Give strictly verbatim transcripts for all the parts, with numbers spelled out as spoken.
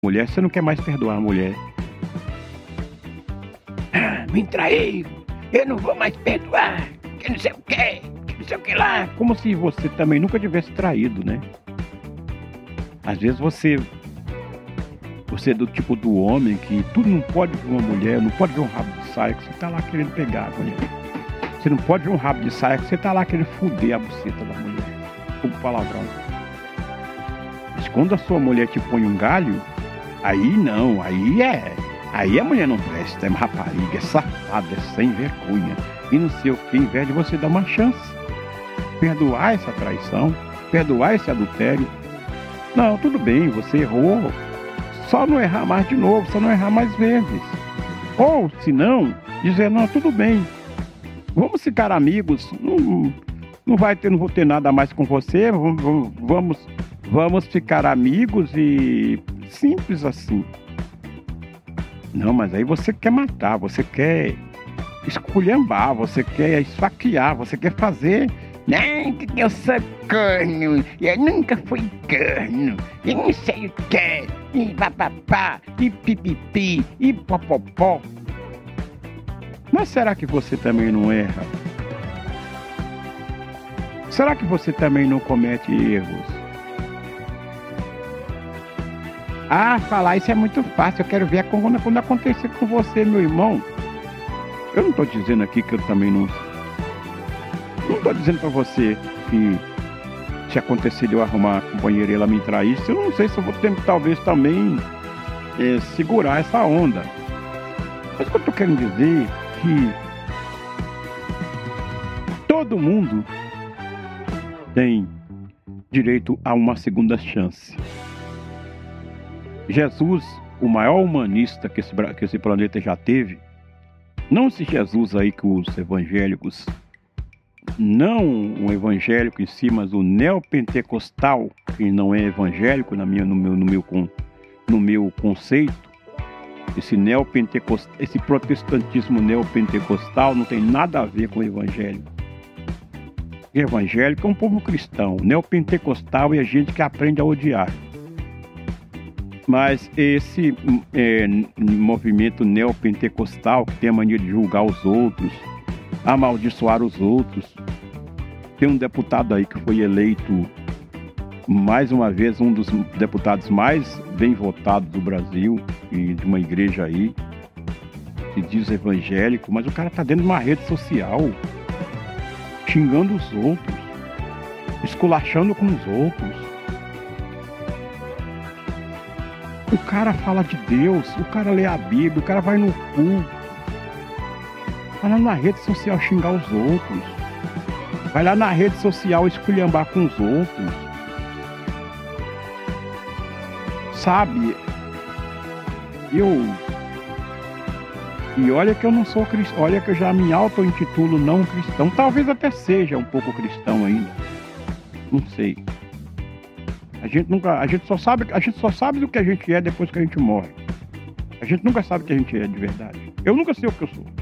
mulher, você não quer mais perdoar a mulher. Ah, me traiu, eu não vou mais perdoar, que não sei o que, que não sei o que lá. Como se você também nunca tivesse traído, né? Às vezes você, você é do tipo do homem que tudo não pode ver uma mulher, não pode ver um rabo de saia que você tá lá querendo pegar a mulher. Você não pode ver um rabo de saia que você tá lá querendo foder a buceta da mulher, como palavrão. Mas quando a sua mulher te põe um galho, aí não, aí é... Aí a mulher não presta, é rapariga, é safada, é sem vergonha. E não sei o que, em vez de você dar uma chance, perdoar essa traição, perdoar esse adultério. Não, tudo bem, você errou. Só não errar mais de novo, só não errar mais vezes. Ou, se não, dizer, não, tudo bem. Vamos ficar amigos, não, não vai ter, não vou ter nada mais com você, vamos, vamos, vamos ficar amigos e simples assim. Não, mas aí você quer matar, você quer esculhambar, você quer esfaquear, você quer fazer... Não, que eu sou corno, eu nunca fui corno, e não sei o que, e papapá, e pipipi, e popopó. Mas será que você também não erra? Será que você também não comete erros? Ah, falar isso é muito fácil, eu quero ver quando, quando acontecer com você, meu irmão. Eu não estou dizendo aqui que eu também não... Não estou dizendo para você que se acontecer de eu arrumar a companheira e ela me traísse, eu não sei se eu vou ter talvez também é, segurar essa onda. Mas o que eu estou querendo dizer é que todo mundo tem direito a uma segunda chance. Jesus, o maior humanista que esse, que esse planeta já teve, não esse Jesus aí que os evangélicos, não um evangélico em si, mas o neopentecostal, que não é evangélico na minha, no, meu, no, meu, no meu conceito, esse, neopentecostal, esse protestantismo neopentecostal não tem nada a ver com o evangélico. O evangélico é um povo cristão, neopentecostal é a gente que aprende a odiar. Mas esse é, movimento neopentecostal que tem a mania de julgar os outros, amaldiçoar os outros. Tem um deputado aí que foi eleito mais uma vez um dos deputados mais bem votados do Brasil e de uma igreja aí que diz evangélico, mas o cara tá dentro de uma rede social xingando os outros, esculachando com os outros. O cara fala de Deus, o cara lê a Bíblia, o cara vai no culto, vai lá na rede social xingar os outros, vai lá na rede social esculhambar com os outros. Sabe, eu... E olha que eu não sou cristão, olha que eu já me auto-intitulo não cristão, talvez até seja um pouco cristão ainda, não sei. A gente nunca, a gente só sabe, a gente só sabe do que a gente é depois que a gente morre. A gente nunca sabe o que a gente é de verdade. Eu nunca sei o que eu sou.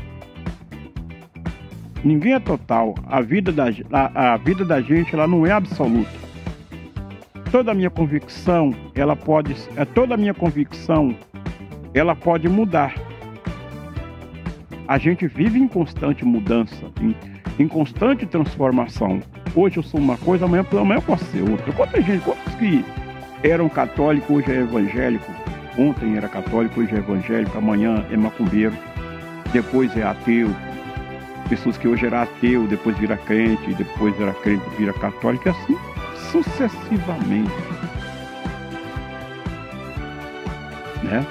Ninguém é total. A vida da, a, a vida da gente, ela não é absoluta. Toda a minha convicção, ela pode, é toda a minha convicção, ela pode mudar. A gente vive em constante mudança, em, em constante transformação. Hoje eu sou uma coisa, amanhã, amanhã eu posso ser outra. Quanta gente, quantos que eram católicos, hoje é evangélico? Ontem era católico, hoje é evangélico, amanhã é macumbeiro, depois é ateu. Pessoas que hoje eram ateu, depois vira crente, depois era crente, vira católico, e assim sucessivamente. Né?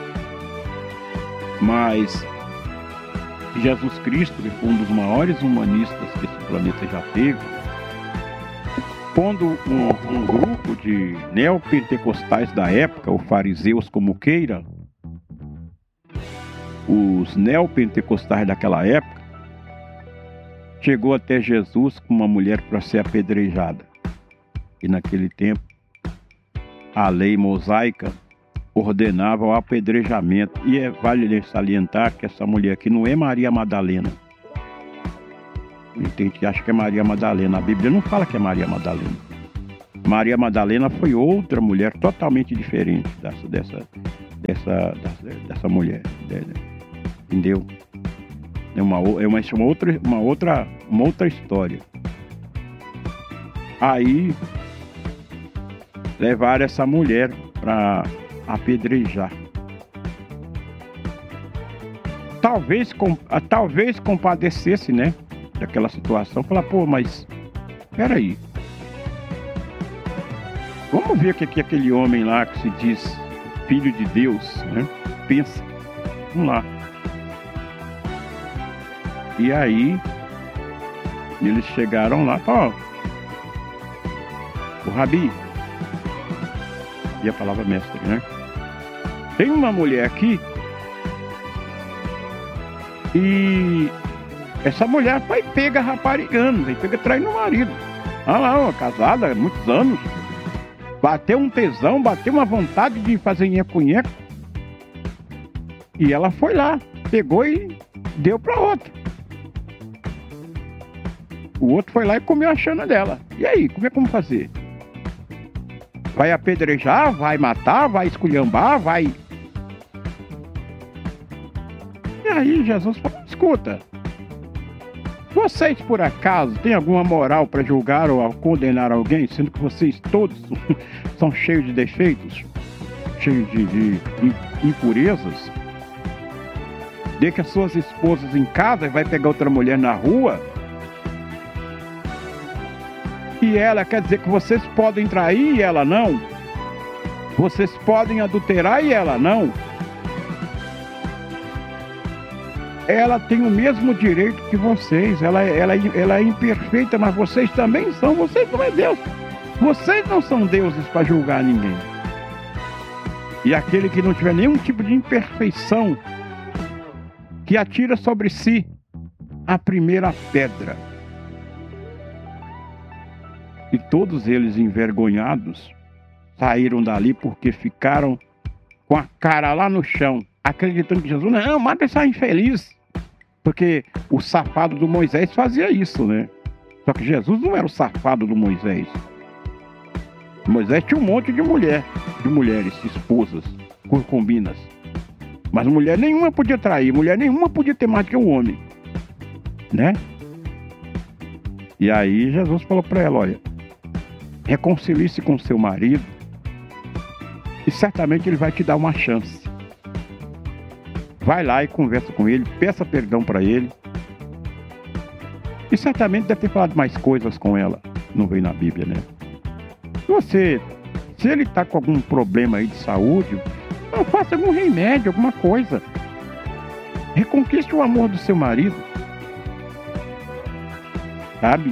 Mas Jesus Cristo, que foi um dos maiores humanistas que esse planeta já teve, pondo um, um grupo de neopentecostais da época, os fariseus como queira, os neopentecostais daquela época, chegou até Jesus com uma mulher para ser apedrejada. E naquele tempo, a lei mosaica ordenava o apedrejamento. E é, vale salientar que essa mulher aqui não é Maria Madalena. Tem gente que acha que é Maria Madalena. A Bíblia não fala que é Maria Madalena. Maria Madalena foi outra mulher totalmente diferente dessa, dessa, dessa, dessa, dessa mulher, entendeu? É uma, é uma, uma, outra, uma, outra, uma outra história. Aí levaram essa mulher para apedrejar. Talvez, com, talvez compadecesse, né, daquela situação. Falar, pô, mas peraí, vamos ver o que, que aquele homem lá que se diz filho de Deus, né, pensa. Vamos lá. E aí eles chegaram lá, ó, o Rabi, e a palavra mestre, né? Tem uma mulher aqui e essa mulher foi pega raparigando, foi pega traindo o marido. Ah lá, uma casada há muitos anos. Bateu um tesão, bateu uma vontade de fazer nheco-nheco. E ela foi lá, pegou e deu pra outra. O outro foi lá e comeu a chana dela. E aí, como é que vamos fazer? Vai apedrejar, vai matar, vai esculhambar, vai... E aí Jesus falou, escuta, vocês por acaso têm alguma moral para julgar ou condenar alguém, sendo que vocês todos são cheios de defeitos, cheios de, de impurezas? De que as suas esposas em casa e vai pegar outra mulher na rua? E ela quer dizer que vocês podem trair e ela não? Vocês podem adulterar e ela não? Ela tem o mesmo direito que vocês. Ela, ela, ela é imperfeita, mas vocês também são. Vocês não é Deus. Vocês não são deuses para julgar ninguém. E aquele que não tiver nenhum tipo de imperfeição, que atira sobre si a primeira pedra. E todos eles envergonhados saíram dali porque ficaram com a cara lá no chão, acreditando que Jesus, não, mata essa infeliz. Porque o safado do Moisés fazia isso, né? Só que Jesus não era o safado do Moisés. Moisés tinha um monte de mulher, de mulheres, esposas, concubinas. Mas mulher nenhuma podia trair, mulher nenhuma podia ter mais que um homem, né? E aí Jesus falou para ela, olha, reconcilie-se com seu marido e certamente ele vai te dar uma chance. Vai lá e conversa com ele, peça perdão para ele. E certamente deve ter falado mais coisas com ela. Não veio na Bíblia, né? Se você, se ele está com algum problema aí de saúde, não, faça algum remédio, alguma coisa. Reconquiste o amor do seu marido. Sabe?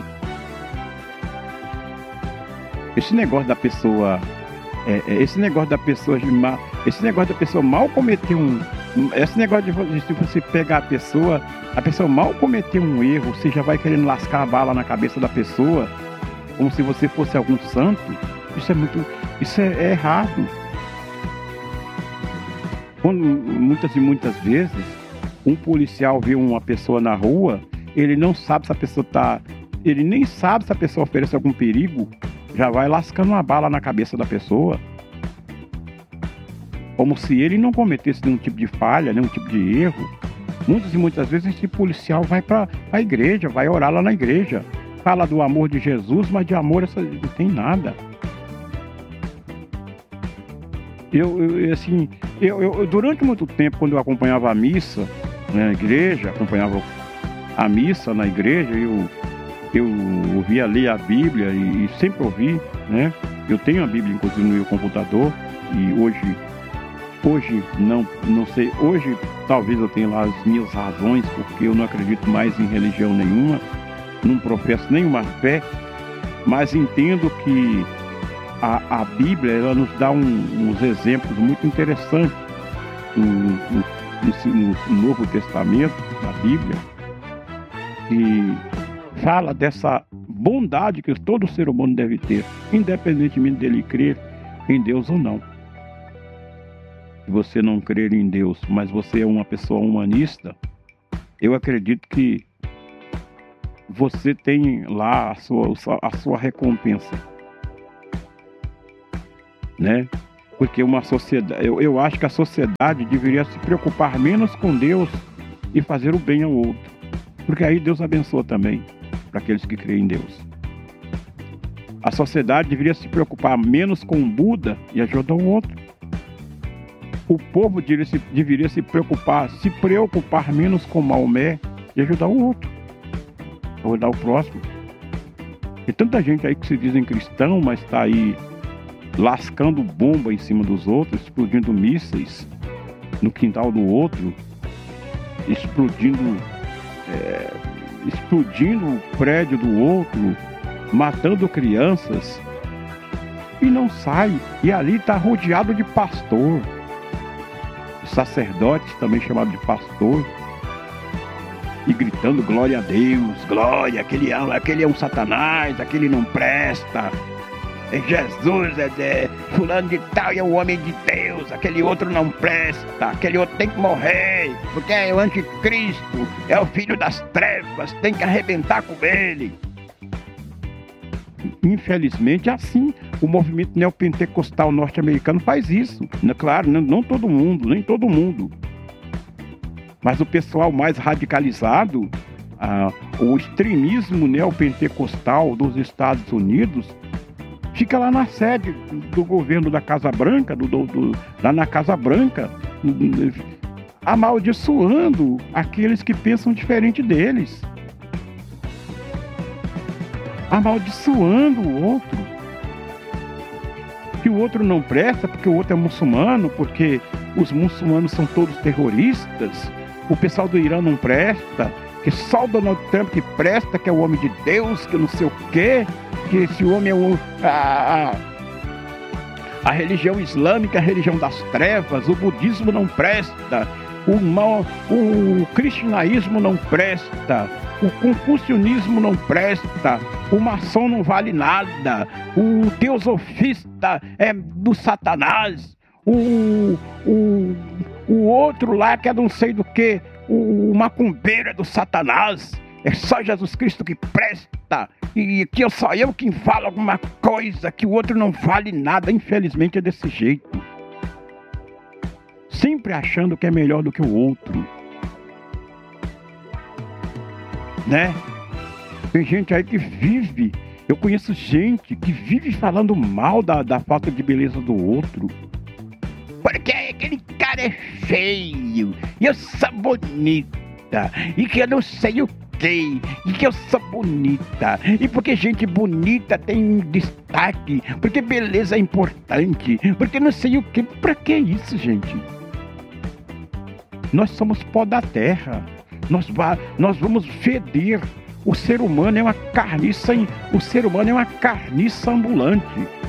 Esse negócio da pessoa, é, é, esse negócio da pessoa, esse negócio da pessoa mal cometer um, esse negócio de, de você pegar a pessoa, a pessoa mal cometer um erro, você já vai querendo lascar a bala na cabeça da pessoa, como se você fosse algum santo. Isso é muito, isso é, é errado. Quando, muitas e muitas vezes, um policial vê uma pessoa na rua, ele não sabe se a pessoa tá, ele nem sabe se a pessoa oferece algum perigo, já vai lascando uma bala na cabeça da pessoa. Como se ele não cometesse nenhum tipo de falha, nenhum tipo de erro. Muitas e muitas vezes esse policial vai para a igreja, vai orar lá na igreja. Fala do amor de Jesus, mas de amor essa, não tem nada. Eu, eu assim, eu, eu, durante muito tempo, quando eu acompanhava a missa na igreja, acompanhava a missa na igreja, eu, eu ouvia ler a Bíblia e, e sempre ouvi, né? Eu tenho a Bíblia, inclusive, no meu computador, e hoje, hoje não, não sei, hoje talvez eu tenha lá as minhas razões, porque eu não acredito mais em religião nenhuma, não professo nenhuma fé, mas entendo que a, a Bíblia, ela nos dá um, uns exemplos muito interessantes no, no, no, no Novo Testamento da Bíblia, que fala dessa bondade que todo ser humano deve ter, independentemente dele crer em Deus ou não. Se você não crer em Deus, mas você é uma pessoa humanista, eu acredito que você tem lá a sua, a sua recompensa, né? Porque uma sociedade, eu, eu acho que a sociedade deveria se preocupar menos com Deus e fazer o bem ao outro. Porque aí Deus abençoa também, para aqueles que creem em Deus. A sociedade deveria se preocupar menos com o Buda e ajudar o outro. O povo deveria se, deveria se preocupar, se preocupar menos com Maomé e ajudar o outro. Ajudar o próximo. Tem tanta gente aí que se dizem cristão, mas está aí lascando bomba em cima dos outros, explodindo mísseis no quintal do outro, explodindo, é, explodindo o prédio do outro, matando crianças, e não sai. E ali está rodeado de pastor, sacerdotes também chamados de pastor, e gritando glória a Deus, glória, aquele, aquele é um satanás, aquele não presta. É Jesus, é, é fulano de tal e é o homem de Deus, aquele outro não presta, aquele outro tem que morrer, porque é o anticristo, é o filho das trevas, tem que arrebentar com ele. Infelizmente é assim, o movimento neopentecostal norte-americano faz isso. Claro, não, não todo mundo, nem todo mundo. Mas o pessoal mais radicalizado, ah, o extremismo neopentecostal dos Estados Unidos, fica lá na sede do governo da Casa Branca, do, do, do, lá na Casa Branca, amaldiçoando aqueles que pensam diferente deles. Amaldiçoando o outro. Que o outro não presta porque o outro é muçulmano, porque os muçulmanos são todos terroristas, o pessoal do Irã não presta, que só o Donald Trump que presta, que é o homem de Deus, que não sei o quê, que esse homem é o, a, a, a religião islâmica, a religião das trevas, o budismo não presta, o, mal, o cristianismo não presta, o confucionismo não presta, o maçom não vale nada, o teosofista é do Satanás, o, o, o outro lá que é não sei do que, o macumbeiro é do Satanás, é só Jesus Cristo que presta, e que eu só eu que falo alguma coisa, que o outro não vale nada. Infelizmente é desse jeito, sempre achando que é melhor do que o outro, né? Tem gente aí que vive, eu conheço gente que vive falando mal da, da falta de beleza do outro, porque aquele cara é feio, e eu sou bonita, e que eu não sei o que, e que eu sou bonita, e porque gente bonita tem destaque, porque beleza é importante, porque não sei o que. Pra que isso, gente? Nós somos pó da terra, nós, va- nós vamos feder. O ser humano é uma carniça, o ser humano é uma carniça ambulante.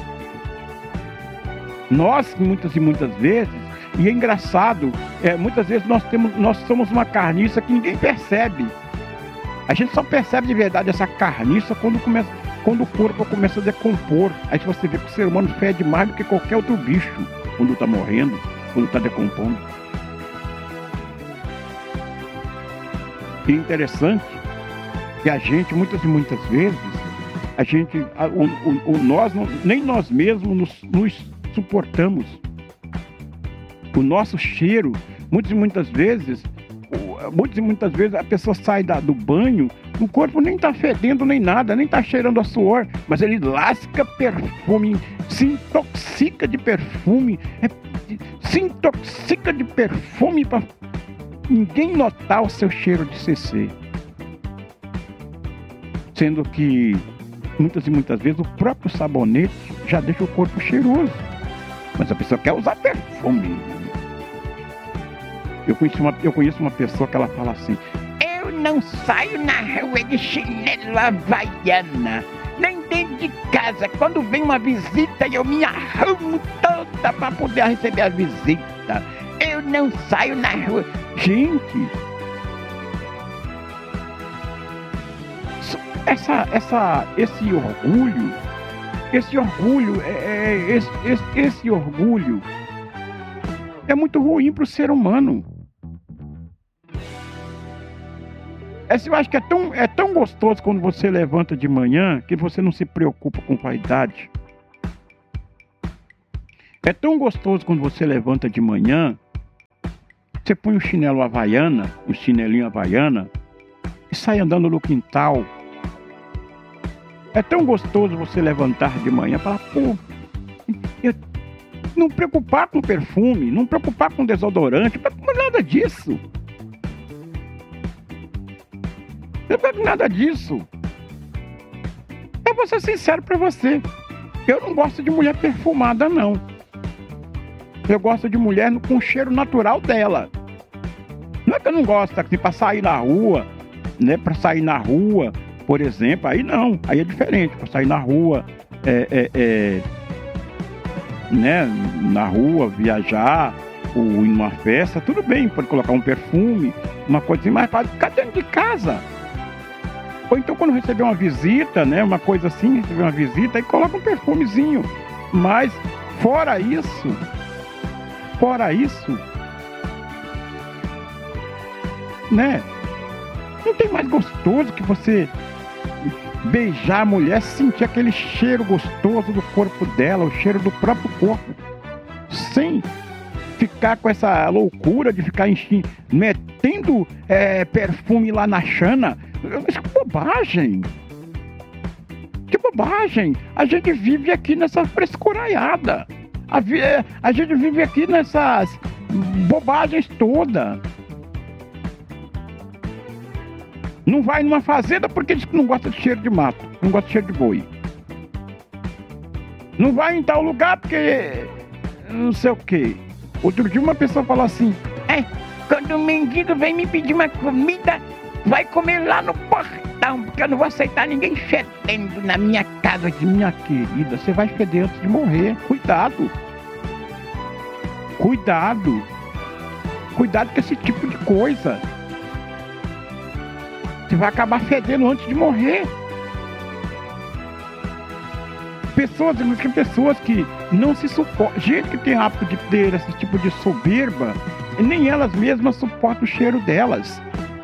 Nós, muitas e muitas vezes, e é engraçado, é, muitas vezes nós, temos, nós somos uma carniça que ninguém percebe. A gente só percebe de verdade essa carniça quando, começa, quando o corpo começa a decompor. Aí você vê que o ser humano fede mais do que qualquer outro bicho, quando está morrendo, quando está decompondo. E é interessante que a gente, muitas e muitas vezes, a gente, a, o, o, o nós, nem nós mesmos nos, nos suportamos. O nosso cheiro, muitas e muitas vezes, muitas e muitas vezes a pessoa sai da, do banho, o corpo nem está fedendo nem nada, nem está cheirando a suor, mas ele lasca perfume, se intoxica de perfume, é, se intoxica de perfume para ninguém notar o seu cheiro de C C. Sendo que muitas e muitas vezes o próprio sabonete já deixa o corpo cheiroso, mas a pessoa quer usar perfume. Eu conheço uma, eu conheço uma pessoa que ela fala assim: eu não saio na rua de chinelo havaiana, nem dentro de casa. Quando vem uma visita, eu me arrumo toda para poder receber a visita. Eu não saio na rua. Gente, essa, essa, esse orgulho, esse orgulho, é, é, esse, esse, esse orgulho é muito ruim para o ser humano. Esse, eu acho que é tão, é tão gostoso quando você levanta de manhã que você não se preocupa com vaidade. É tão gostoso quando você levanta de manhã, você põe um chinelo havaiana, um chinelinho havaiana, e sai andando no quintal. É tão gostoso você levantar de manhã e falar, pô, eu não preocupar com perfume, não preocupar com desodorante, não preocupar com nada disso. Não preocupar com nada disso. Eu vou ser sincero pra você. Eu não gosto de mulher perfumada, não. Eu gosto de mulher com o cheiro natural dela. Não é que eu não gosto assim, pra sair na rua, né? Pra sair na rua, por exemplo, aí não, aí é diferente. Pra sair na rua, é, é, é, né? Na rua, viajar, ou ir numa festa, tudo bem, pode colocar um perfume, uma coisa assim, mas pode ficar dentro de casa. Ou então quando receber uma visita, né? Uma coisa assim, receber uma visita, aí coloca um perfumezinho. Mas fora isso, fora isso, né? Não tem mais gostoso que você beijar a mulher, sentir aquele cheiro gostoso do corpo dela, o cheiro do próprio corpo, sem ficar com essa loucura de ficar enchi, metendo é, perfume lá na chana. Isso que bobagem! Que bobagem! A gente vive aqui nessa frescuraiada. A, vi, a gente vive aqui nessas bobagens todas. Não vai numa fazenda porque diz que não gosta de cheiro de mato, não gosta de cheiro de boi. Não vai em tal lugar porque não sei o quê. Outro dia uma pessoa falou assim, é, quando o mendigo vem me pedir uma comida, vai comer lá no portão, porque eu não vou aceitar ninguém fedendo na minha casa. De minha querida, você vai feder antes de morrer. Cuidado. Cuidado. Cuidado com esse tipo de coisa. Você vai acabar fedendo antes de morrer. Pessoas, que pessoas que não se suportam. Gente que tem hábito de ter esse tipo de soberba, nem elas mesmas suportam o cheiro delas.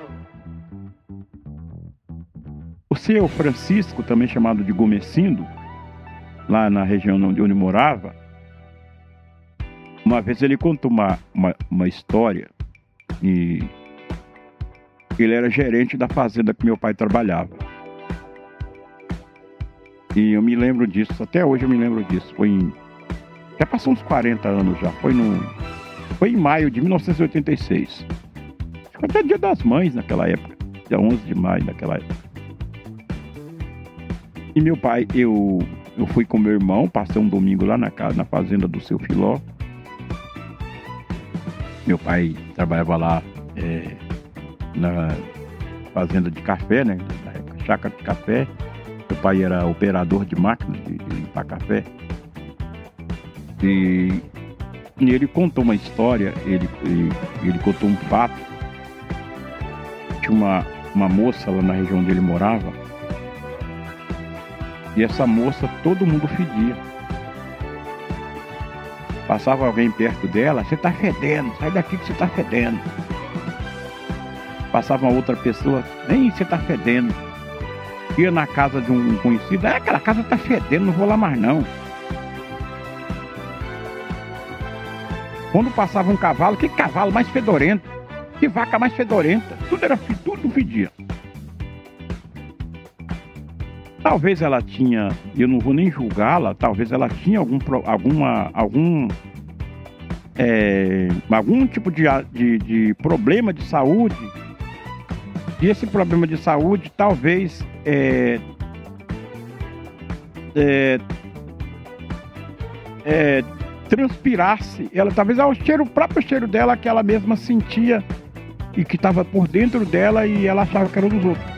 O seu Francisco, também chamado de Gomecindo, lá na região onde eu morava, uma vez ele contou uma, uma, uma história e ele era gerente da fazenda que meu pai trabalhava. E eu me lembro disso, até hoje eu me lembro disso. Foi em... Já passou uns quarenta anos já. Foi no... Foi em maio de mil novecentos e oitenta e seis. Foi até dia das mães naquela época. Dia onze de maio naquela época. E meu pai, eu, eu fui com meu irmão, passei um domingo lá na casa, na fazenda do seu Filó. Meu pai trabalhava lá é, na fazenda de café, né? Na época, chácara de café. Meu pai era operador de máquinas de, de limpar café. E, e ele contou uma história, ele, ele, ele contou um fato. Tinha uma, uma moça lá na região onde ele morava. E essa moça, todo mundo fedia. Passava alguém perto dela, você tá fedendo, sai daqui que você tá fedendo. Passava uma outra pessoa, nem você tá fedendo. Ia na casa de um conhecido, é, aquela casa tá fedendo, não vou lá mais não. Quando passava um cavalo, que cavalo mais fedorento, que vaca mais fedorenta, tudo era, tudo fedia. Talvez ela tinha, eu não vou nem julgá-la, talvez ela tinha algum, alguma, algum, é, algum tipo de, de, de problema de saúde. E esse problema de saúde talvez é, é, é, transpirasse, ela talvez ao cheiro, o próprio cheiro dela que ela mesma sentia e que estava por dentro dela e ela achava que era dos outros.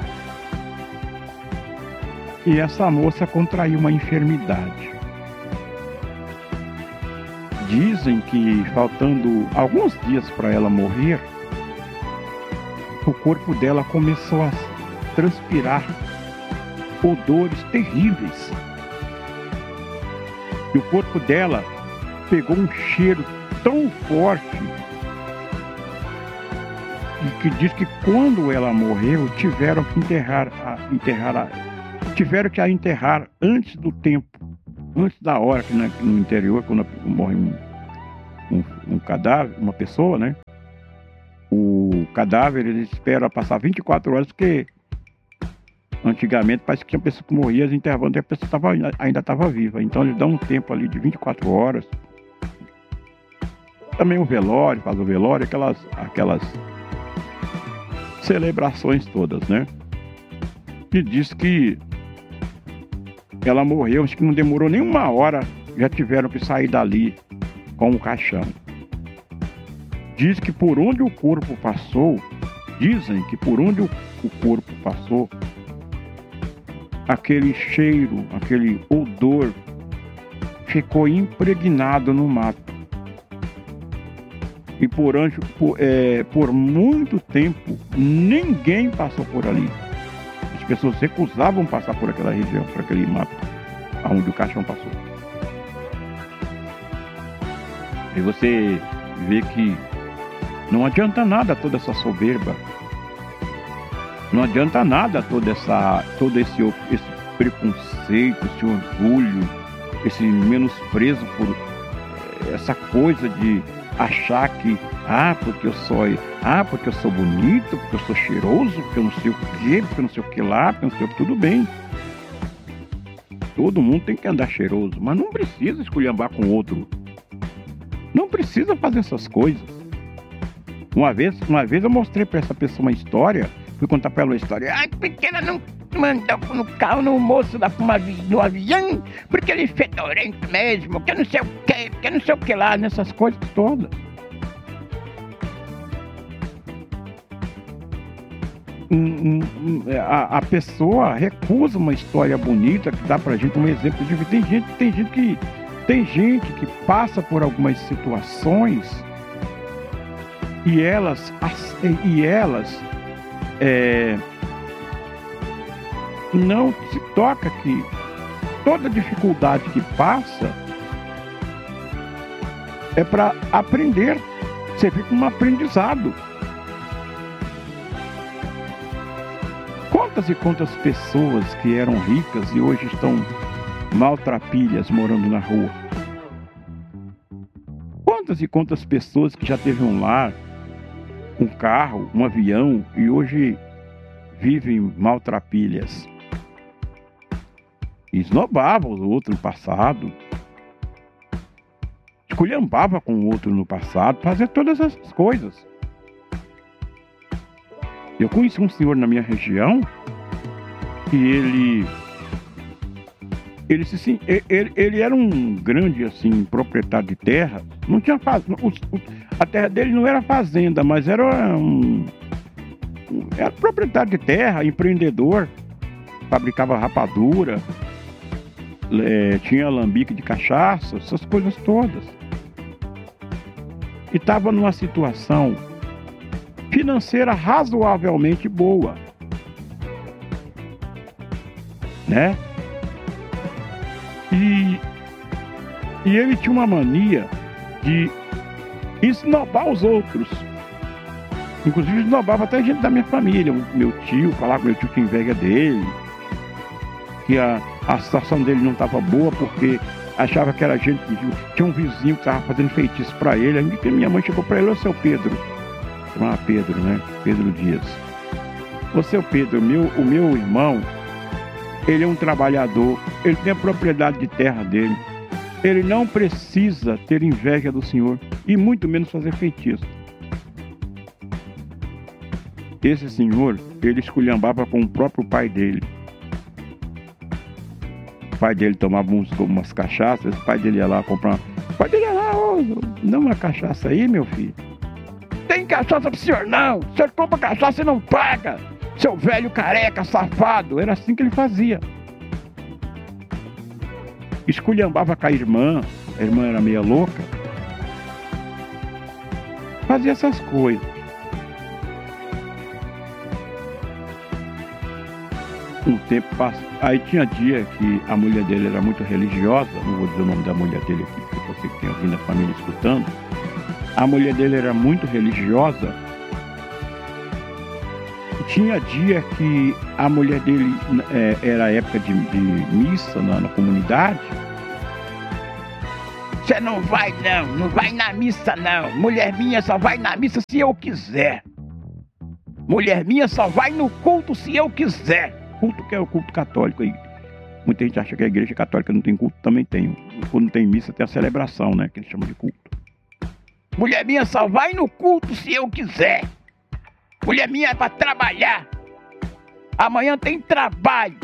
E essa moça contraiu uma enfermidade. Dizem que faltando alguns dias para ela morrer, o corpo dela começou a transpirar odores terríveis. E o corpo dela pegou um cheiro tão forte e que diz que quando ela morreu tiveram que enterrar a, enterrar a, tiveram que a enterrar antes do tempo, antes da hora, que na- no interior, quando morre um, um, um cadáver, uma pessoa, né? O cadáver, eles esperam passar vinte e quatro horas, porque antigamente parece que tinha pessoa que morria, as intervalos, e a pessoa tava, ainda estava viva. Então eles dão um tempo ali de vinte e quatro horas. Também o velório, faz o velório, aquelas, aquelas celebrações todas, né? E diz que ela morreu, acho que não demorou nem uma hora, já tiveram que sair dali com o caixão. Diz que por onde o corpo passou, dizem que por onde o, o corpo passou, aquele cheiro, aquele odor ficou impregnado no mato. E por, anjo, por, é, por muito tempo, ninguém passou por ali. As pessoas recusavam passar por aquela região, por aquele mato, onde o caixão passou. E você vê que não adianta nada toda essa soberba. Não adianta nada toda essa, todo esse, esse preconceito, esse orgulho, esse menosprezo por essa coisa de achar que, ah, porque eu sou, ah, porque eu sou bonito, porque eu sou cheiroso, porque eu não sei o quê, porque eu não sei o que lá, porque eu não sei o que, tudo bem. Todo mundo tem que andar cheiroso, mas não precisa esculhambar com outro. Não precisa fazer essas coisas. Uma vez, uma vez eu mostrei para essa pessoa uma história, fui contar para ela uma história. Ai, porque ela não mandou no carro, no moço da, no avião, porque ele é fedorento mesmo, que eu não sei o que, que eu não sei o que lá, nessas coisas todas. Um, um, a, a pessoa recusa uma história bonita que dá pra gente um exemplo de vida. Tem gente, tem gente que tem gente que passa por algumas situações e elas e elas é, não se toca que toda dificuldade que passa é para aprender, servir como um aprendizado. Quantas e quantas pessoas que eram ricas e hoje estão maltrapilhas morando na rua? Quantas e quantas pessoas que já teve um lar, um carro, um avião e hoje vivem maltrapilhas? Esnobava o outro no passado, esculhambava com o outro no passado, fazia todas essas coisas. Eu conheci um senhor na minha região que ele ele se ele, ele era um grande assim proprietário de terra, não tinha fazenda, a terra dele não era fazenda, mas era um era proprietário de terra, empreendedor, fabricava rapadura, é, tinha alambique de cachaça, essas coisas todas. E estava numa situação financeira razoavelmente boa, né? E, e ele tinha uma mania de esnobar os outros. Inclusive esnobava até gente da minha família, o meu tio, falava que meu tio tinha inveja dele, que a, a situação dele não estava boa porque achava que era gente que tinha um vizinho que estava fazendo feitiço para ele. Aí minha mãe chegou para ele: ô seu Pedro, chamava Pedro, né? Pedro Dias. Ô seu Pedro, meu, o meu irmão, ele é um trabalhador, ele tem a propriedade de terra dele, ele não precisa ter inveja do senhor e muito menos fazer feitiço. Esse senhor, ele esculhambava com o próprio pai dele. O pai dele tomava uns, umas cachaças, o pai dele ia lá comprar. O pai dele ia lá: ô, dá uma cachaça aí, meu filho. Tem cachaça pro senhor não, o senhor compra cachaça e não paga, seu velho careca safado. Era assim que ele fazia. Esculhambava com a irmã, a irmã era meia louca, fazia essas coisas. Um tempo passou, aí tinha dia que a mulher dele era muito religiosa, não vou dizer o nome da mulher dele aqui, porque você que tem alguém da família escutando. A mulher dele era muito religiosa. Tinha dia que a mulher dele, é, era época de, de missa na, na comunidade, Você não vai não, não vai na missa não. Mulher minha só vai na missa se eu quiser. Mulher minha só vai no culto se eu quiser. Culto que é o culto católico aí. Muita gente acha que a igreja católica não tem culto, também tem. Quando tem missa tem a celebração, né, que eles chamam de culto. Mulher minha só vai no culto se eu quiser. Mulher minha é pra trabalhar. Amanhã tem trabalho.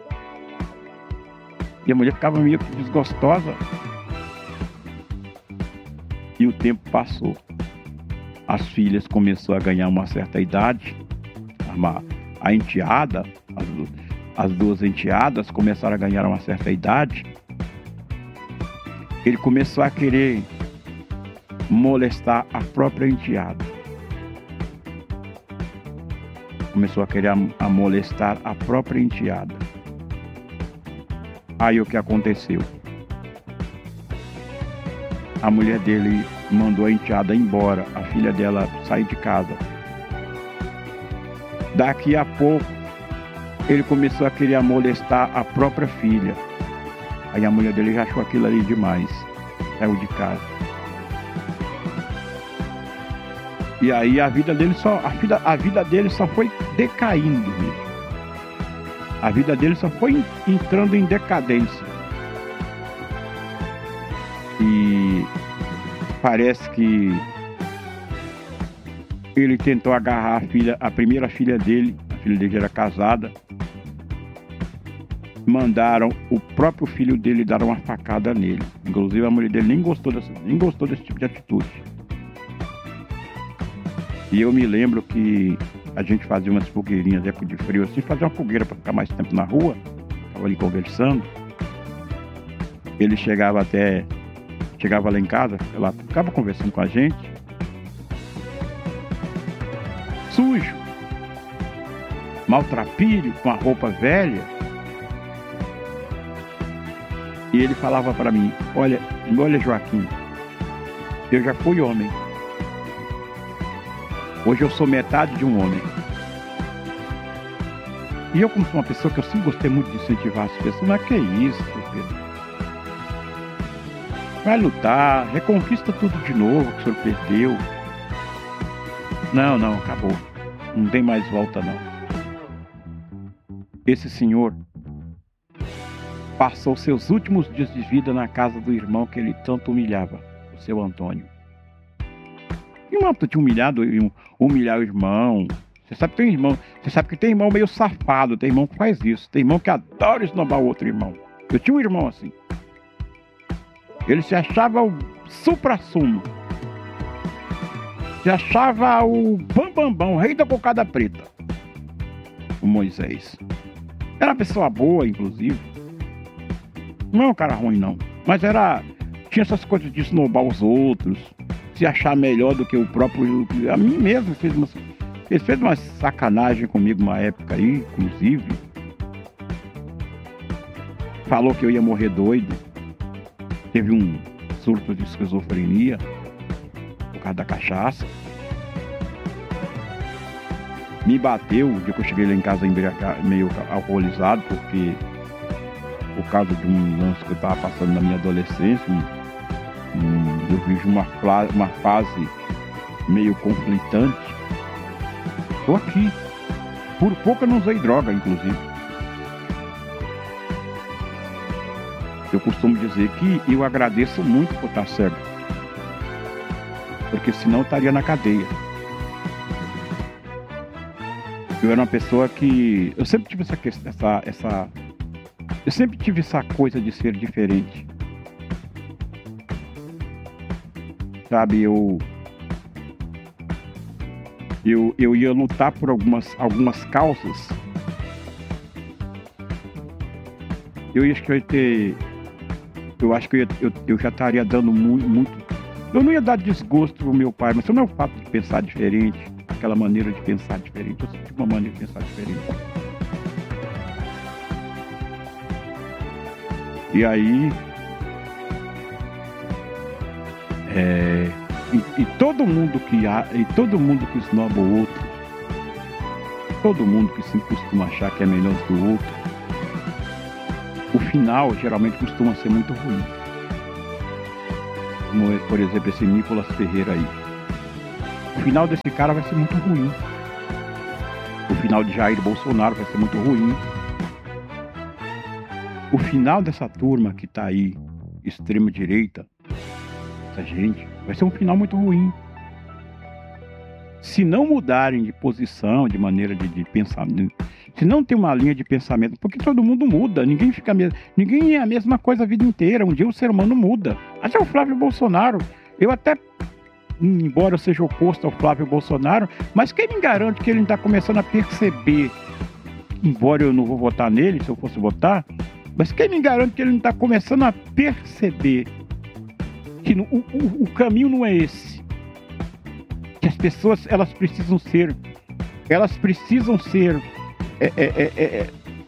E a mulher ficava meio desgostosa. E o tempo passou. As filhas começaram a ganhar uma certa idade. A, a enteada, as, as duas enteadas começaram a ganhar uma certa idade. Ele começou a querer molestar a própria enteada. Começou a querer a, a molestar a própria enteada. Aí o que aconteceu? A mulher dele mandou a enteada embora, a filha dela sair de casa. Daqui a pouco, ele começou a querer molestar a própria filha. Aí a mulher dele já achou aquilo ali demais. Saiu de casa. E aí a vida dele só, a vida, a vida dele só foi decaindo. A vida dele só foi entrando em decadência. E parece que ele tentou agarrar a filha, a primeira filha dele, a filha dele era casada. Mandaram o próprio filho dele dar uma facada nele. Inclusive a mulher dele nem gostou dessa, nem gostou desse tipo de atitude. E eu me lembro que a gente fazia umas fogueirinhas, época de frio, assim, fazia uma fogueira para ficar mais tempo na rua, estava ali conversando. Ele chegava até, chegava lá em casa, lá, ficava conversando com a gente, sujo, maltrapilho, com a roupa velha. E ele falava para mim, olha, olha Joaquim, eu já fui homem. Hoje eu sou metade de um homem. E eu, como sou uma pessoa que eu sempre gostei muito de incentivar as pessoas, mas que isso, Pedro? Vai lutar, reconquista tudo de novo que o senhor perdeu. Não, não, acabou. Não tem mais volta, não. Esse senhor passou seus últimos dias de vida na casa do irmão que ele tanto humilhava, o seu Antônio. E não é te humilhar, humilhar o irmão. Você sabe que tem irmão, você sabe que tem irmão meio safado, tem irmão que faz isso, tem irmão que adora esnobar o outro irmão. Eu tinha um irmão assim. Ele se achava o supra-sumo. Se achava o bambambam, bam, bam, o rei da cocada preta. O Moisés. Era uma pessoa boa, inclusive. Não é um cara ruim, não. Mas era... tinha essas coisas de esnobar os outros, se achar melhor do que o próprio... A mim mesmo fez uma... Ele fez uma sacanagem comigo uma época aí, inclusive. Falou que eu ia morrer doido. Teve um surto de esquizofrenia por causa da cachaça. Me bateu o dia que eu cheguei lá em casa meio alcoolizado, porque por causa de um lance que eu estava passando na minha adolescência, um, um, eu vivi uma, uma fase meio conflitante. Estou aqui. Por pouco eu não usei droga, inclusive. Eu costumo dizer que eu agradeço muito por estar cego, porque senão eu estaria na cadeia. Eu era uma pessoa que... Eu sempre tive essa questão, essa, essa... Eu sempre tive essa coisa de ser diferente. Sabe, eu... Eu, eu ia lutar por algumas, algumas causas. Eu acho que eu ia ter... Eu acho que eu, ia, eu, eu já estaria dando muito, muito... Eu não ia dar desgosto pro meu pai, mas não é o fato de pensar diferente, aquela maneira de pensar diferente. Eu sempre tive uma maneira de pensar diferente. E aí... É... E, e todo mundo que há, e todo mundo que esnoba o outro, todo mundo que se costuma achar que é melhor do que o outro, o final geralmente costuma ser muito ruim. mesmo, por exemplo, esse Nicolas Ferreira aí. O final desse cara vai ser muito ruim. O final de Jair Bolsonaro vai ser muito ruim. O final dessa turma que tá aí, extrema direita, essa gente, vai ser um final muito ruim. Se não mudarem de posição, de maneira de, de pensar, se não tem uma linha de pensamento, porque todo mundo muda, ninguém fica mesmo, ninguém é a mesma coisa a vida inteira. Um dia o ser humano muda. Até o Flávio Bolsonaro, eu até, embora eu seja oposto ao Flávio Bolsonaro, mas quem me garante que ele está começando a perceber, embora eu não vou votar nele, se eu fosse votar, mas quem me garante que ele não está começando a perceber que no, o, o, o caminho não é esse? Que as pessoas, elas precisam ser, elas precisam ser é, é, é, é,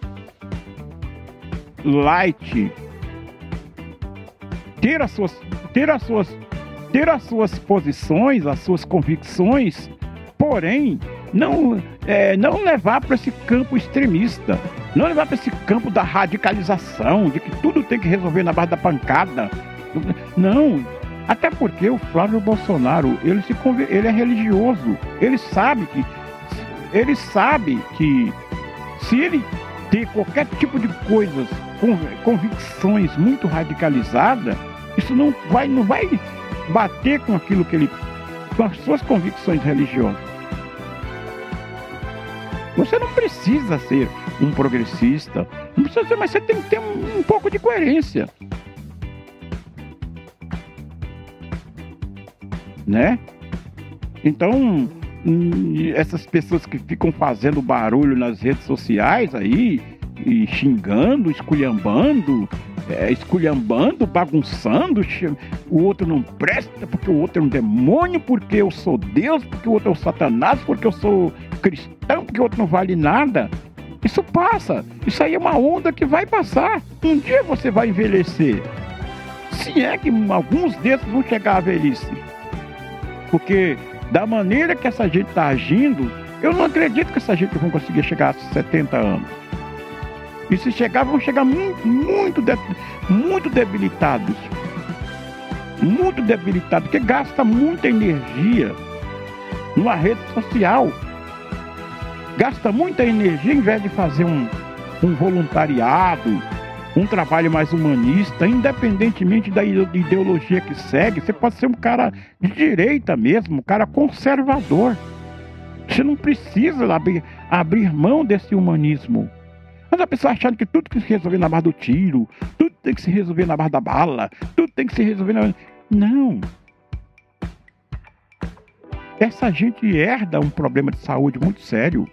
light, ter as suas, ter as suas, ter as suas posições, as suas convicções, porém não, é, não levar para esse campo extremista, não levar para esse campo da radicalização, de que tudo tem que resolver na base da pancada. Não. Até porque o Flávio Bolsonaro, ele, se conver... ele é religioso. Ele sabe que ele sabe que se ele ter qualquer tipo de coisas, convicções muito radicalizadas, isso não vai, não vai bater com aquilo que ele, com as suas convicções religiosas. Você não precisa ser um progressista, não precisa ser, mas você tem que ter um, um pouco de coerência. Né? Então, essas pessoas que ficam fazendo barulho nas redes sociais aí, e xingando, esculhambando, é, esculhambando, bagunçando, o outro não presta porque o outro é um demônio, porque eu sou Deus, porque o outro é o Satanás, porque eu sou cristão, porque o outro não vale nada. Isso passa, isso aí é uma onda que vai passar. Um dia você vai envelhecer, se é que alguns desses vão chegar à velhice. Porque da maneira que essa gente está agindo, eu não acredito que essa gente vai conseguir chegar a setenta anos. E se chegar, vão chegar muito, muito, de, muito debilitados. Muito debilitados, porque gasta muita energia numa rede social. Gasta muita energia em vez de fazer um, um voluntariado, um trabalho mais humanista, independentemente da ideologia que segue. Você pode ser um cara de direita mesmo, um cara conservador. Você não precisa abrir, abrir mão desse humanismo. Mas a pessoa achando que tudo tem que se resolver na base do tiro, tudo tem que se resolver na base da bala, tudo tem que se resolver na... Não. Essa gente herda um problema de saúde muito sério.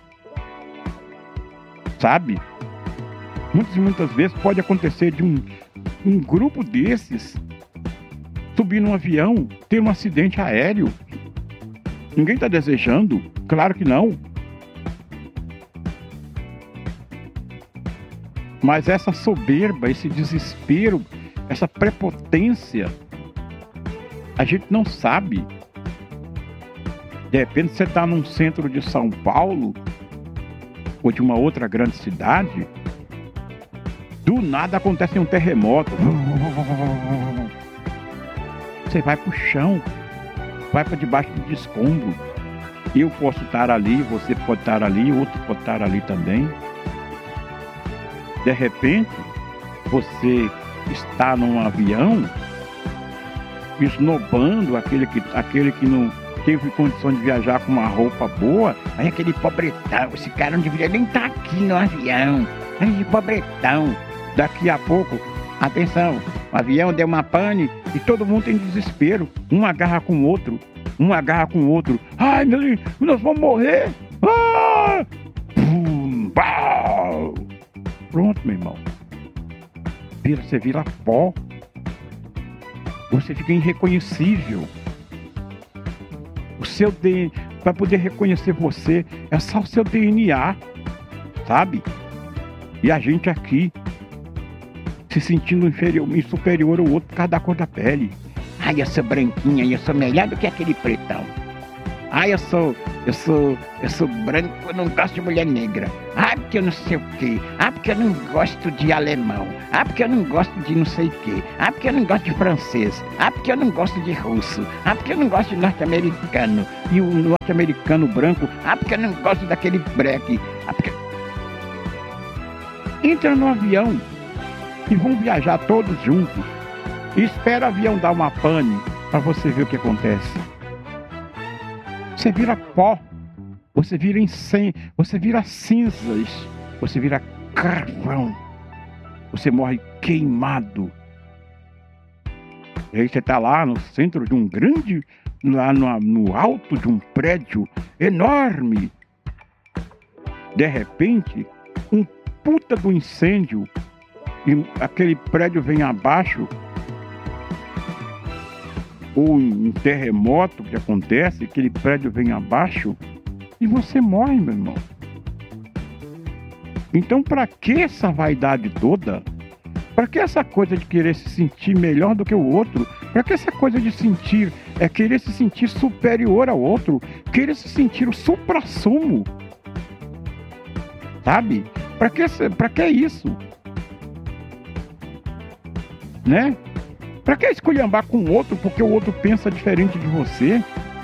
Sabe? Muitas e muitas vezes pode acontecer de um, um grupo desses subir num avião, ter um acidente aéreo. Ninguém está desejando, claro que não. Mas essa soberba, esse desespero, essa prepotência, a gente não sabe. De repente você está num centro de São Paulo ou de uma outra grande cidade, do nada acontece um terremoto. Você vai pro chão, vai para debaixo do escombro. Eu posso estar ali, você pode estar ali, outro pode estar ali também. De repente, você está num avião, esnobando aquele que, aquele que não teve condição de viajar com uma roupa boa. Aí aquele pobretão, esse cara não deveria nem estar aqui no avião. Aí, pobretão. Daqui a pouco, atenção, o avião deu uma pane e todo mundo tem desespero. Um agarra com o outro, um agarra com o outro. Ai, meu Deus, nós vamos morrer. Ah! Pum, pau. Pronto, meu irmão. Vira, você vira pó. Você fica irreconhecível. O seu D N A, para poder reconhecer você, é só o seu D N A, sabe? E a gente aqui se sentindo inferior, superior ao outro por causa da cor da pele. Ai, eu sou branquinha, eu sou melhor do que aquele pretão. Ah, eu sou, eu sou, eu sou branco, eu não gosto de mulher negra. Ah, porque eu não sei o quê. Ah, porque eu não gosto de alemão. Ah, porque eu não gosto de não sei o quê. Ah, porque eu não gosto de francês. Ah, porque eu não gosto de russo. Ah, porque eu não gosto de norte-americano. E o norte-americano branco. Ah, porque eu não gosto daquele breque. Ah, porque... Entra no avião e vão viajar todos juntos. E espera o avião dar uma pane para você ver o que acontece. Você vira pó, você vira incêndio, você vira cinzas, você vira carvão, você morre queimado. E aí você está lá no centro de um grande, lá no, no alto de um prédio enorme. De repente, um puta do incêndio, e aquele prédio vem abaixo, ou um terremoto que acontece, aquele prédio vem abaixo e você morre, meu irmão. Então, para que essa vaidade toda? Para que essa coisa de querer se sentir melhor do que o outro? Para que essa coisa de sentir, é querer se sentir superior ao outro? Querer se sentir o suprassumo? Sabe? Para que, para que isso? Né? Para que esculhambar com o outro porque o outro pensa diferente de você?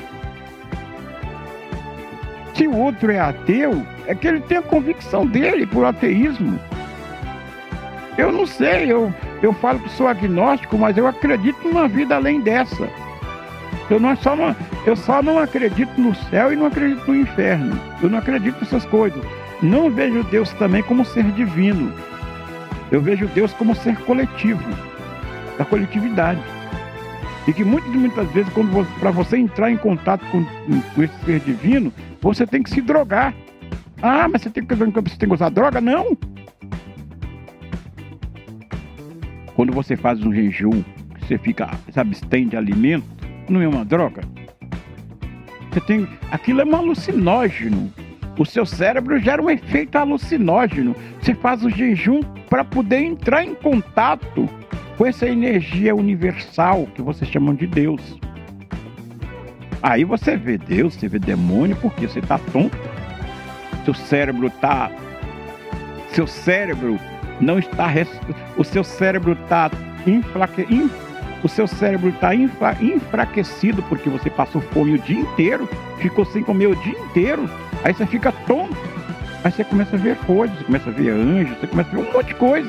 Se o outro é ateu, é que ele tem a convicção dele por ateísmo. Eu não sei, eu, eu falo que sou agnóstico, mas eu acredito numa vida além dessa. Eu, não, só não, eu só não acredito no céu e não acredito no inferno. Eu não acredito nessas coisas. Não vejo Deus também como ser divino. Eu vejo Deus como ser coletivo, da coletividade. E que muitas e muitas vezes, quando você, para você entrar em contato com, com esse ser divino, você tem que se drogar. Ah, mas você tem que, você tem que usar droga? Não! Quando você faz um jejum, você fica, se abstém de alimento, não é uma droga? Você tem, aquilo é um alucinógeno. O seu cérebro gera um efeito alucinógeno. Você faz o jejum para poder entrar em contato com essa energia universal que vocês chamam de Deus. Aí você vê Deus, você vê demônio, porque você está tonto. Seu cérebro está... Seu cérebro não está... O seu cérebro está inflaque... O seu cérebro está infra... enfraquecido porque você passou fome o dia inteiro, ficou sem comer o dia inteiro. Aí você fica tonto. Aí você começa a ver coisas, você começa a ver anjos, você começa a ver um monte de coisa.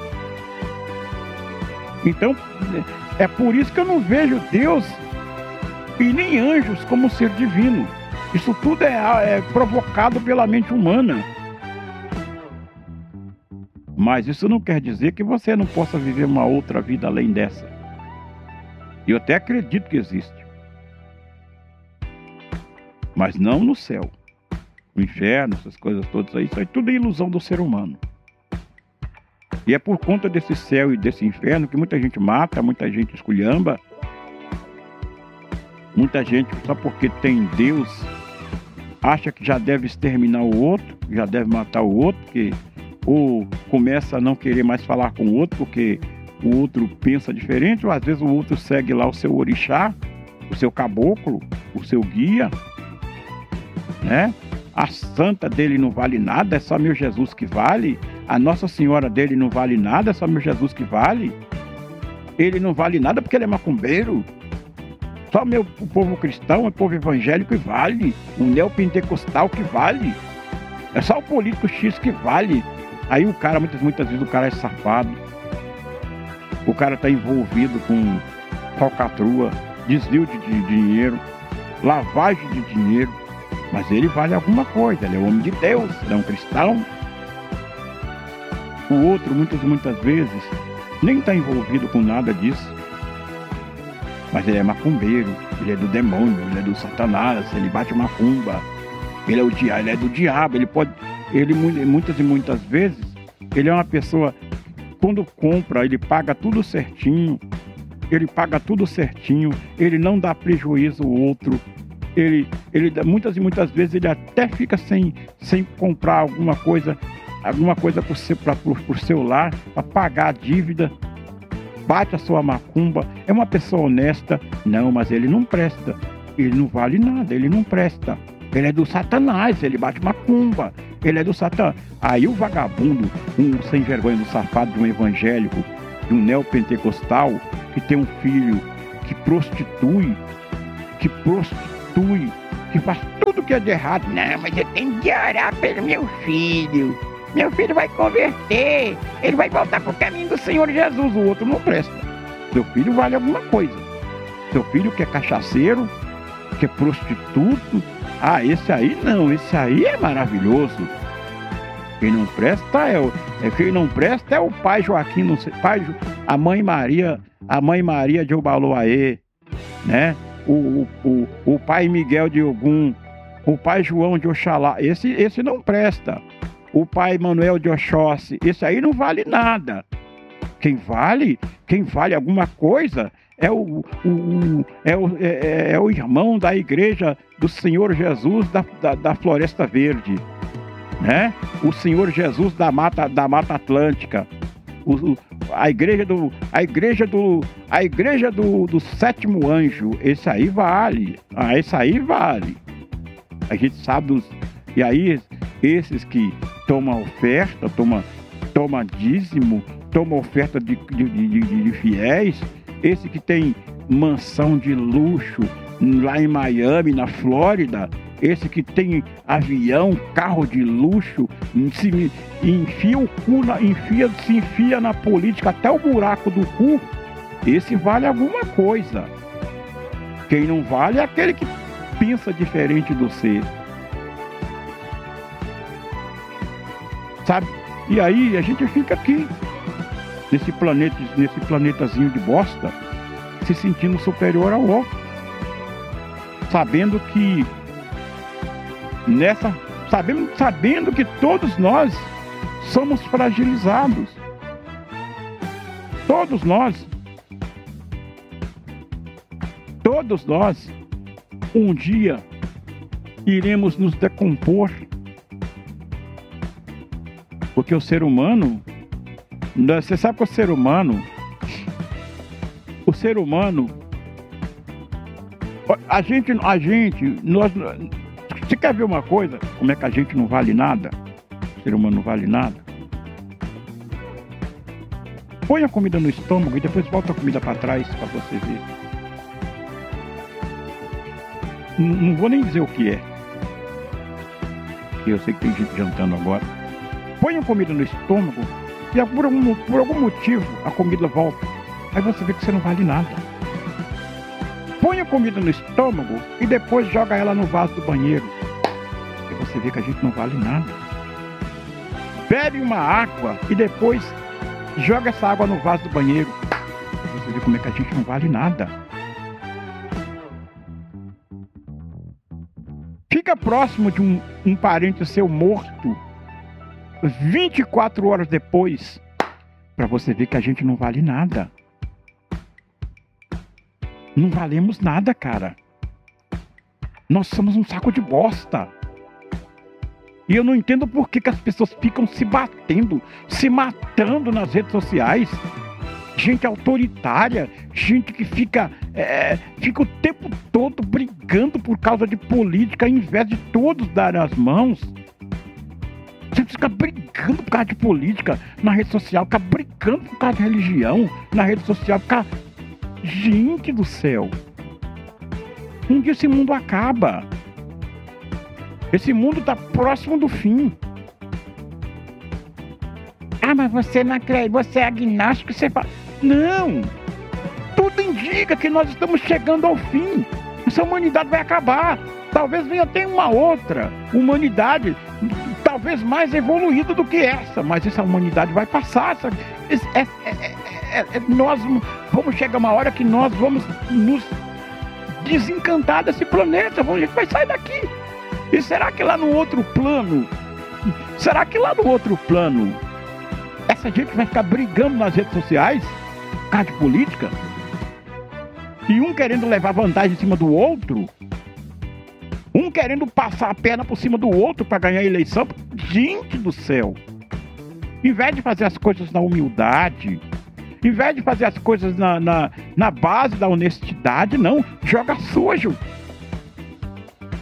Então, é por isso que eu não vejo Deus e nem anjos como ser divino. Isso tudo é, é provocado pela mente humana. Mas isso não quer dizer que você não possa viver uma outra vida além dessa. E eu até acredito que existe. Mas não no céu. O inferno, essas coisas todas aí, isso aí tudo é ilusão do ser humano. E é por conta desse céu e desse inferno que muita gente mata, muita gente esculhamba. Muita gente, só porque tem Deus, acha que já deve exterminar o outro, já deve matar o outro, que, ou começa a não querer mais falar com o outro, porque o outro pensa diferente, ou às vezes o outro segue lá o seu orixá, o seu caboclo, o seu guia, né? A santa dele não vale nada, é só meu Jesus que vale. A Nossa Senhora dele não vale nada, é só meu Jesus que vale. Ele não vale nada porque ele é macumbeiro. Só meu, o povo cristão, o povo evangélico que vale. O neopentecostal que vale. É só o político X que vale. Aí o cara, muitas, muitas vezes o cara é safado. O cara está envolvido com falcatrua, desvio de, de dinheiro, lavagem de dinheiro. Mas ele vale alguma coisa, ele é homem de Deus, ele é um cristão. O outro, muitas e muitas vezes, nem está envolvido com nada disso. Mas ele é macumbeiro, ele é do demônio, ele é do Satanás, ele bate macumba, ele é, o dia, ele é do diabo, ele pode... Ele, muitas e muitas vezes, ele é uma pessoa, quando compra, ele paga tudo certinho, ele paga tudo certinho, ele não dá prejuízo ao outro. Ele, ele, muitas e muitas vezes ele até fica sem, sem comprar alguma coisa, alguma coisa por seu, pra, por, por seu lar, para pagar a dívida, bate a sua macumba, é uma pessoa honesta, não, mas ele não presta. ele não vale nada, ele não presta. Ele é do Satanás, ele bate macumba, ele é do Satã. Aí o vagabundo, um sem vergonha do safado de um evangélico, de um neopentecostal, que tem um filho que prostitui, que prostitui, que faz tudo que é de errado. Não, mas eu tenho que orar pelo meu filho. Meu filho vai converter, ele vai voltar pro caminho do Senhor Jesus. O outro não presta. Seu filho vale alguma coisa. Seu filho que é cachaceiro, que é prostituto, ah, esse aí não, esse aí é maravilhoso. Quem não presta é o, é quem não presta é o pai Joaquim, não sei, pai, a mãe Maria, a mãe Maria de Obaloaê, né? O, o, o, o pai Miguel de Ogum, o pai João de Oxalá, esse, esse não presta. O pai Manuel de Oxóssi, esse aí não vale nada. Quem vale, quem vale alguma coisa é o, o, o, é, o, é, é o irmão da igreja do Senhor Jesus da, da, da Floresta Verde, né? O Senhor Jesus da Mata, da Mata Atlântica, o, o, a igreja do, a igreja do, a igreja do, do Sétimo Anjo, esse aí vale, ah, esse aí vale. A gente sabe dos, e aí esses que tomam oferta, toma, toma dízimo, toma oferta de, de, de, de, de fiéis, esse que tem mansão de luxo lá em Miami, na Flórida, esse que tem avião, carro de luxo, se enfia o cu, na, enfia, se enfia na política até o buraco do cu, esse vale alguma coisa. Quem não vale é aquele que pensa diferente do ser. Sabe? E aí a gente fica aqui, nesse planeta, nesse planetazinho de bosta, se sentindo superior ao outro, sabendo que nessa, sabendo, sabendo que todos nós somos fragilizados, todos nós, todos nós, um dia iremos nos decompor, porque o ser humano, você sabe que o ser humano, o ser humano, a gente, a gente, nós, você quer ver uma coisa? Como é que a gente não vale nada? O ser humano não vale nada. Põe a comida no estômago e depois volta a comida para trás para você ver. Não, não vou nem dizer o que é, porque eu sei que tem gente jantando agora. Põe a comida no estômago e por algum, por algum motivo a comida volta. Aí você vê que você não vale nada. Põe a comida no estômago e depois joga ela no vaso do banheiro. E você vê que a gente não vale nada. Bebe uma água e depois joga essa água no vaso do banheiro. E você vê como é que a gente não vale nada. Fica próximo de um, um parente seu morto vinte e quatro horas depois, para você ver que a gente não vale nada. Não valemos nada, cara. Nós somos um saco de bosta. E eu não entendo por que, que as pessoas ficam se batendo, se matando nas redes sociais. Gente autoritária, gente que fica, é, fica o tempo todo brigando por causa de política, ao invés de todos darem as mãos. Você fica brigando por causa de política na rede social, fica brigando por causa de religião na rede social, fica... Gente do céu! Um dia esse mundo acaba. Esse mundo está próximo do fim. Ah, mas você não acredita, você é agnóstico, você fala... Não! Tudo indica que nós estamos chegando ao fim. Essa humanidade vai acabar. Talvez venha até uma outra humanidade, talvez mais evoluída do que essa, mas essa humanidade vai passar. Essa, é, é, é, é, nós vamos chegar uma hora que nós vamos nos desencantar desse planeta. A gente vai sair daqui. E será que lá no outro plano, será que lá no outro plano, essa gente vai ficar brigando nas redes sociais por causa de política? E um querendo levar vantagem em cima do outro? Um querendo passar a perna por cima do outro para ganhar a eleição? Gente do céu! Em vez de fazer as coisas na humildade, em vez de fazer as coisas na, na, na base da honestidade, não, joga sujo.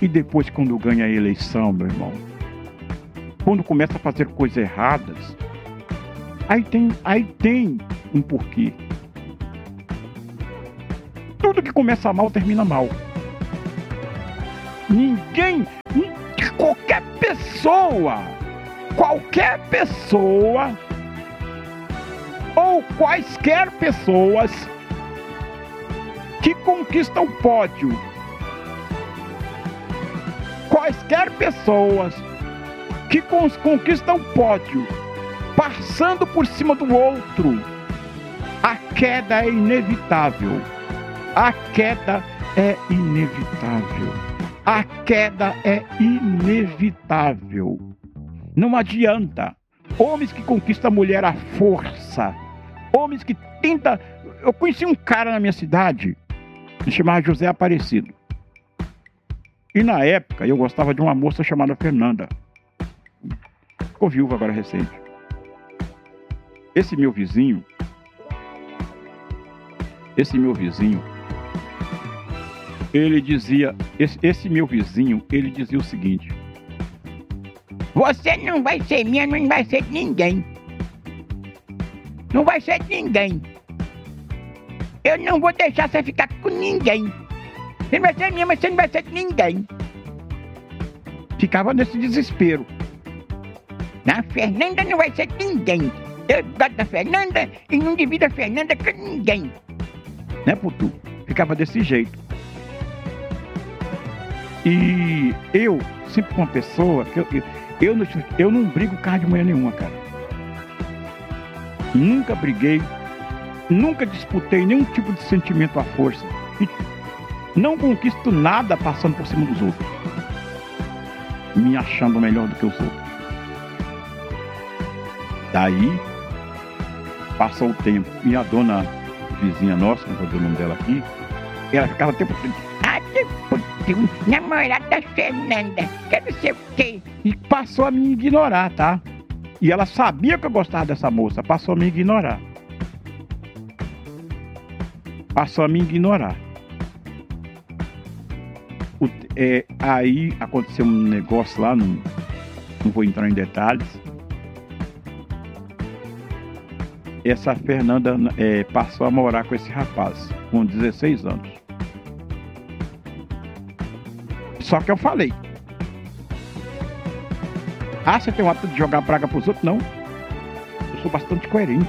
E depois, quando ganha a eleição, meu irmão, quando começa a fazer coisas erradas, aí tem, aí tem um porquê. Tudo que começa mal, termina mal. Ninguém, qualquer pessoa, qualquer pessoa, ou quaisquer pessoas que conquistam o pódio, quaisquer pessoas que conquistam o pódio, passando por cima do outro, a queda é inevitável. A queda é inevitável. A queda é inevitável. Não adianta. Homens que conquistam a mulher à força. Homens que tentam... Eu conheci um cara na minha cidade, se chamava José Aparecido. E na época eu gostava de uma moça chamada Fernanda. Ficou viúva agora recente. Esse meu vizinho, esse meu vizinho, ele dizia, esse, esse meu vizinho, ele dizia o seguinte: você não vai ser minha, não vai ser de ninguém. Não vai ser de ninguém. Eu não vou deixar você ficar com ninguém. Você não vai ser minha, mas você não vai ser de ninguém. Ficava nesse desespero. A Fernanda não vai ser de ninguém. Eu gosto da Fernanda e não divido a Fernanda com ninguém. Né, Putu? Ficava desse jeito. E eu, sempre com uma pessoa, que eu, eu, eu, não, eu não brigo carro de manhã nenhuma, cara. Nunca briguei, nunca disputei nenhum tipo de sentimento à força. E não conquisto nada passando por cima dos outros, me achando melhor do que os outros. Daí, passou o tempo, e a dona vizinha nossa, não vou dizer o nome dela aqui, ela ficava o tempo todo: ah, o namorado da Fernanda, que não sei o quê. E passou a me ignorar, tá? E ela sabia que eu gostava dessa moça, passou a me ignorar. Passou a me ignorar. O, é, aí aconteceu um negócio lá, não, não vou entrar em detalhes. Essa Fernanda é, passou a morar com esse rapaz, com dezesseis anos. Só que eu falei: ah, você tem o hábito de jogar praga pros outros? Não. Eu sou bastante coerente.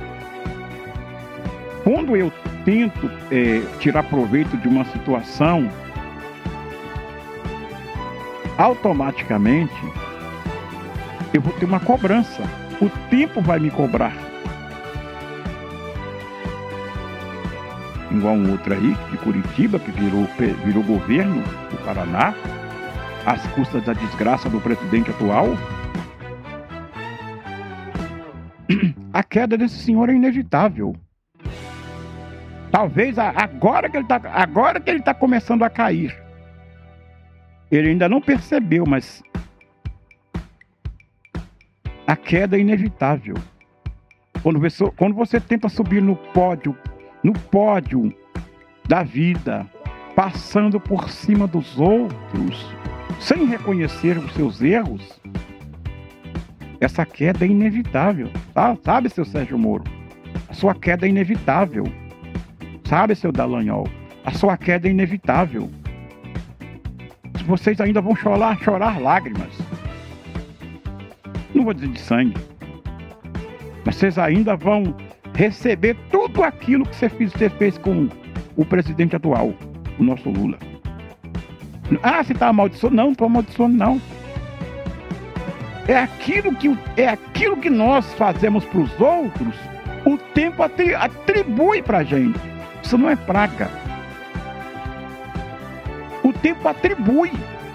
Quando eu tento é, tirar proveito de uma situação, automaticamente eu vou ter uma cobrança. O tempo vai me cobrar. Igual um outro aí, de Curitiba, que virou, virou governo do Paraná, às custas da desgraça do presidente atual. A queda desse senhor é inevitável. Talvez agora que ele está agora que ele está começando a cair. Ele ainda não percebeu, mas a queda é inevitável. Quando você, quando você tenta subir no pódio, no pódio da vida, passando por cima dos outros, sem reconhecer os seus erros, essa queda é inevitável. Tá? Sabe, seu Sérgio Moro? A sua queda é inevitável. Sabe, seu Dallagnol? A sua queda é inevitável. Vocês ainda vão chorar, chorar lágrimas. Não vou dizer de sangue. Mas vocês ainda vão receber tudo aquilo que você fez, você fez com o presidente atual, o nosso Lula. Ah, você está amaldiçoando? Não, não estou amaldiçoando, não. É aquilo que, é aquilo que nós fazemos para os outros, o tempo atribui para a gente. Isso não é praga. O tempo atribui.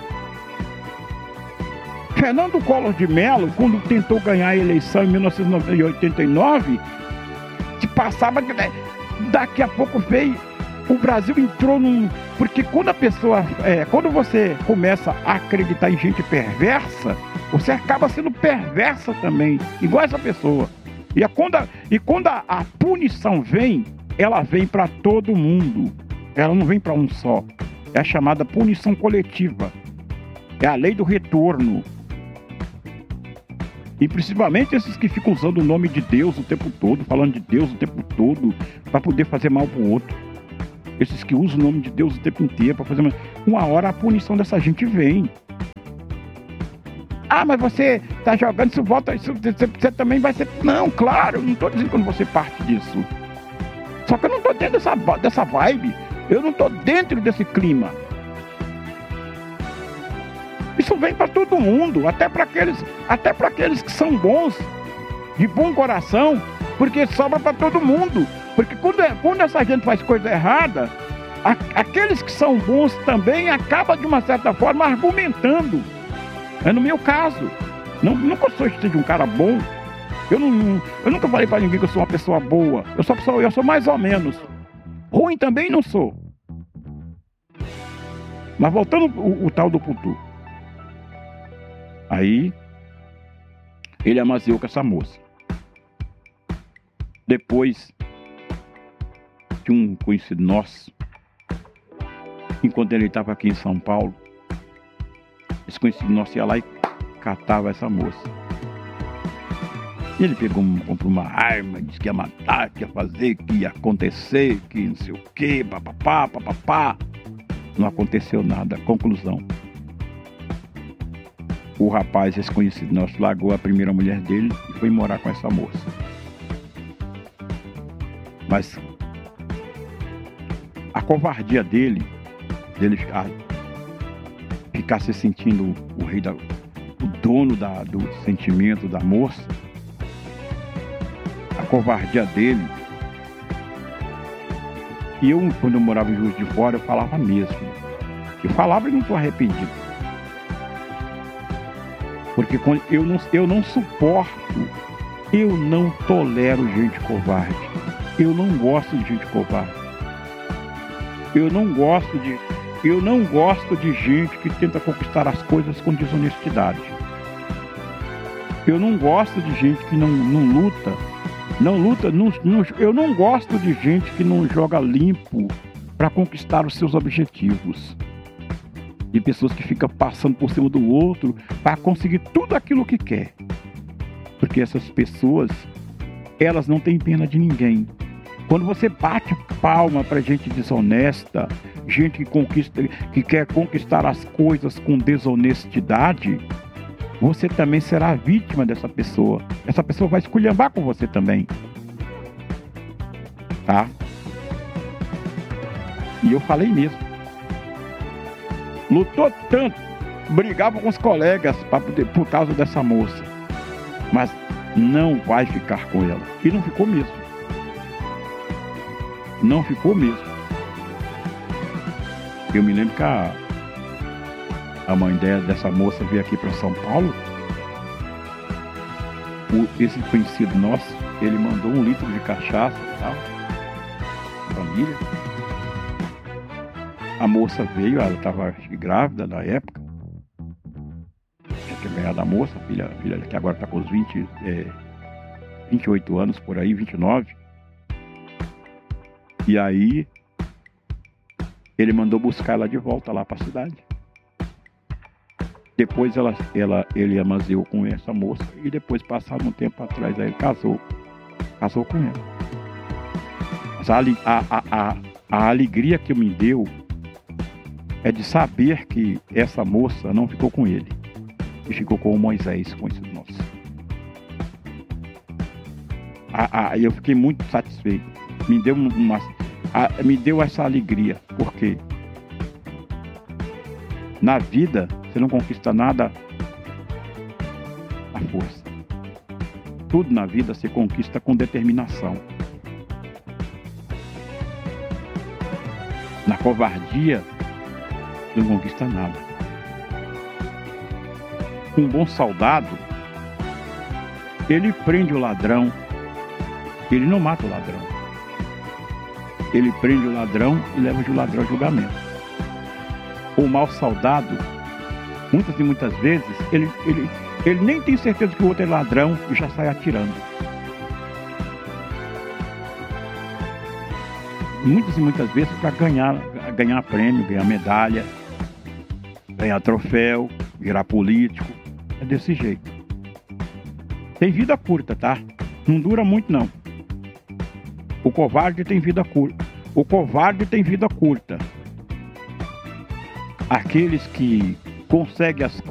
Fernando Collor de Mello, quando tentou ganhar a eleição em mil novecentos e oitenta e nove, se passava, daqui a pouco veio, o Brasil entrou num... Porque quando a pessoa, é, quando você começa a acreditar em gente perversa, você acaba sendo perversa também, igual essa pessoa. E, a, quando, a, e quando a, a punição vem, ela vem para todo mundo. Ela não vem para um só. É a chamada punição coletiva. É a lei do retorno. E principalmente esses que ficam usando o nome de Deus o tempo todo, falando de Deus o tempo todo, para poder fazer mal pro outro. Esses que usam o nome de Deus o tempo inteiro para fazer mal. Uma hora a punição dessa gente vem. Ah, mas você tá jogando, isso volta, isso, você, você também vai ser... Não, claro, eu não tô dizendo quando você parte disso. Só que eu não tô dentro dessa, dessa vibe. Eu não tô dentro desse clima. Isso vem para todo mundo, até para aqueles, até para aqueles que são bons, de bom coração, porque sobra para todo mundo. Porque quando, é, quando essa gente faz coisa errada, a, aqueles que são bons também acabam de uma certa forma argumentando. É no meu caso. Não, nunca sou de um cara bom. Eu, não, eu nunca falei para ninguém que eu sou uma pessoa boa. Eu sou, pessoa, eu sou mais ou menos. Ruim também não sou. Mas voltando o, o tal do Putu. Aí, ele amaziou com essa moça. Depois, de um conhecido nosso, enquanto ele estava aqui em São Paulo, esse conhecido nosso ia lá e catava essa moça. Ele pegou, comprou uma arma, disse que ia matar, que ia fazer, que ia acontecer, que não sei o que, papapá, papapá. Não aconteceu nada. Conclusão. O rapaz, esse conhecido nosso, largou a primeira mulher dele e foi morar com essa moça. Mas a covardia dele, dele ficar, ficar se sentindo o rei, da, o dono da, do sentimento da moça, a covardia dele, e eu, quando eu morava em Juiz de Fora, eu falava mesmo. Eu falava e não estou arrependido. Porque eu não, eu não suporto, eu não tolero gente covarde. Eu não gosto de gente covarde. Eu não gosto de, eu não gosto de gente que tenta conquistar as coisas com desonestidade. Eu não gosto de gente que não, não luta. Não luta, não, não, eu não gosto de gente que não joga limpo para conquistar os seus objetivos. De pessoas que ficam passando por cima do outro para conseguir tudo aquilo que quer. Porque essas pessoas, elas não têm pena de ninguém. Quando você bate palma para gente desonesta, gente que, conquista, que quer conquistar as coisas com desonestidade, você também será vítima dessa pessoa. Essa pessoa vai esculhambar com você também. Tá? E eu falei mesmo. Lutou tanto, brigava com os colegas pra poder, por causa dessa moça. Mas não vai ficar com ela. E não ficou mesmo. Não ficou mesmo. Eu me lembro que a, a mãe dela, dessa moça veio aqui para São Paulo. O, esse conhecido nosso, ele mandou um litro de cachaça e tal. Família. A moça veio, ela estava grávida na época. Tinha ganhado a moça, a filha, a filha que agora está com os vinte, é, vinte e oito anos por aí, vinte e nove. E aí, ele mandou buscar ela de volta lá para a cidade. Depois ela, ela, ele amaziou com essa moça e depois, passado um tempo atrás, aí ele casou. Casou com ela. Mas a, a, a, a, a alegria que me deu é de saber que essa moça não ficou com ele. E ficou com o Moisés, conhecido nosso. A, a, eu fiquei muito satisfeito. Me deu, uma, a, me deu essa alegria. Porque na vida você não conquista nada à força. Tudo na vida você conquista com determinação. Na covardia não conquista nada. Um bom soldado, ele prende o ladrão, ele não mata o ladrão. Ele prende o ladrão e leva o ladrão ao julgamento. O mau soldado, muitas e muitas vezes, ele, ele, ele nem tem certeza que o outro é ladrão e já sai atirando. Muitas e muitas vezes para ganhar, ganhar prêmio, ganhar medalha, ganhar troféu, virar político. É desse jeito. Tem vida curta, tá? Não dura muito, não. O covarde tem vida curta. O covarde tem vida curta. Aqueles que conseguem as